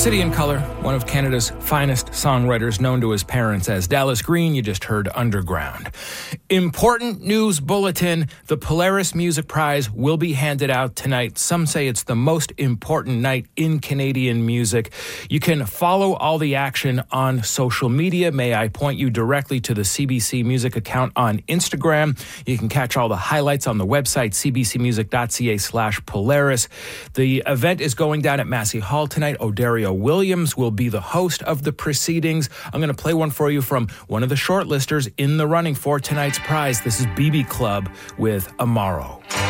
City in Colour, one of Canada's finest songwriters, known to his parents as Dallas Green. You just heard Underground. Important news bulletin. The Polaris Music Prize will be handed out tonight. Some say it's the most important night in Canadian music. You can follow all the action on social media. May I point you directly to the CBC Music account on Instagram. You can catch all the highlights on the website, cbcmusic.ca/Polaris. The event is going down at Massey Hall tonight. O'Dario Williams will be the host of the proceedings. I'm going to play one for you from one of the shortlisters in the running for tonight's prize. This is BB Club with Amaro.